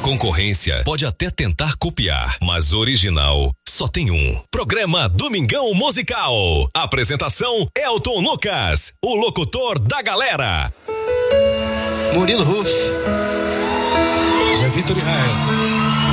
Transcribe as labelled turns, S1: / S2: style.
S1: concorrência pode até tentar copiar, mas original só tem um. Programa Domingão Musical. Apresentação Elton Lucas, o locutor da galera.
S2: Murilo Ruff, Zé Vitor e Rael.